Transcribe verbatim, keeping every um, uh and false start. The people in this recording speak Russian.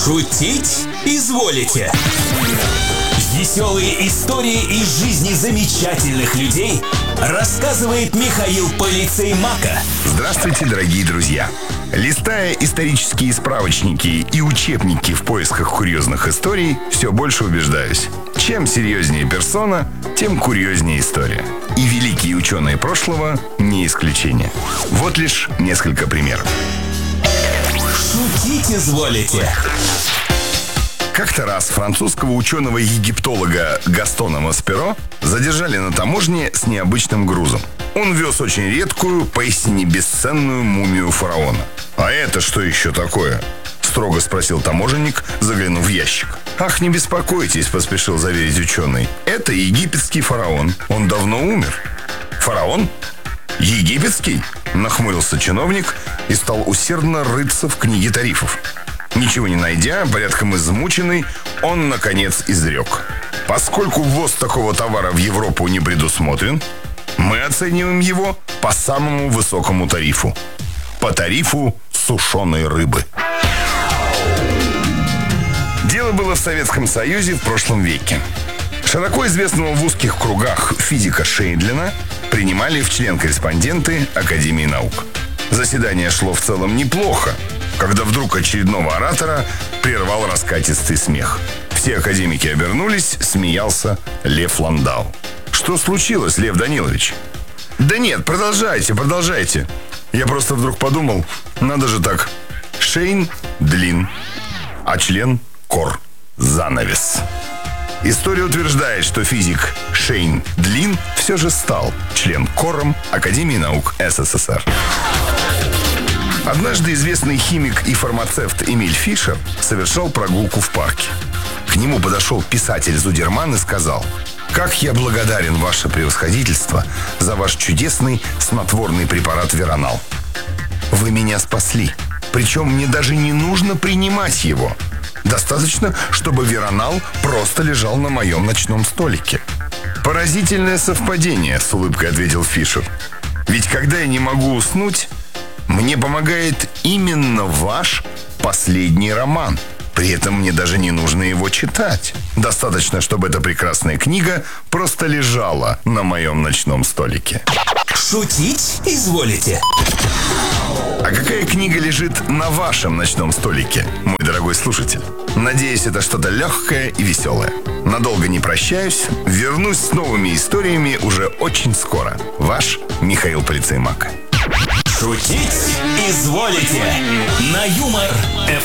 Шутить изволите. Веселые истории из жизни замечательных людей рассказывает Михаил Полицей Мака. Здравствуйте, дорогие друзья! Листая исторические справочники и учебники в поисках курьезных историй, все больше убеждаюсь. Чем серьезнее персона, тем курьезнее история. И великие ученые прошлого не исключение. Вот лишь несколько примеров. Шутить изволите. Как-то раз французского ученого-египтолога Гастона Масперо задержали на таможне с необычным грузом. Он вез очень редкую, поистине бесценную мумию фараона. «А это что еще такое?» – строго спросил таможенник, заглянув в ящик. «Ах, не беспокойтесь», – поспешил заверить ученый. «Это египетский фараон. Он давно умер». «Фараон? Египетский?» – нахмурился чиновник и стал усердно рыться в книге тарифов. Ничего не найдя, порядком измученный, он, наконец, изрек: «Поскольку ввоз такого товара в Европу не предусмотрен, мы оцениваем его по самому высокому тарифу. По тарифу сушеной рыбы». Дело было в Советском Союзе в прошлом веке. Широко известного в узких кругах физика Шейндлина принимали в член-корреспонденты Академии наук. Заседание шло в целом неплохо, когда вдруг очередного оратора прервал раскатистый смех. Все академики обернулись, смеялся Лев Ландау. «Что случилось, Лев Данилович?» «Да нет, продолжайте, продолжайте. Я просто вдруг подумал, надо же так. Шейн – длин, а член – кор, занавес». История утверждает, что физик Шейн Длин все же стал член-кором Академии наук СССР. Однажды известный химик и фармацевт Эмиль Фишер совершал прогулку в парке. К нему подошел писатель Зудерман и сказал: «Как я благодарен, ваше превосходительство, за ваш чудесный снотворный препарат Веронал. Вы меня спасли, причем мне даже не нужно принимать его. Достаточно, чтобы Веронал просто лежал на моем ночном столике». «Поразительное совпадение», — с улыбкой ответил Фишер. «Ведь когда я не могу уснуть, мне помогает именно ваш последний роман. При этом мне даже не нужно его читать. Достаточно, чтобы эта прекрасная книга просто лежала на моем ночном столике». Шутить изволите. А какая книга лежит на вашем ночном столике, мой дорогой слушатель? Надеюсь, это что-то легкое и веселое. Надолго не прощаюсь. Вернусь с новыми историями уже очень скоро. Ваш Михаил Полицей Мака. Шутить изволите. На Юмор эф